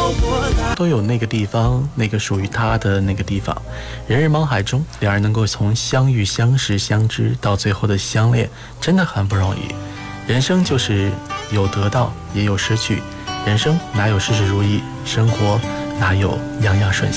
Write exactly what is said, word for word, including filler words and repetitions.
都有那个地方，那个属于他的那个地方。人人茫海中，两人能够从相遇、相识、相知到最后的相恋，真的很不容易。人生就是有得到，也有失去。人生哪有事事如意，生活哪有样样顺心。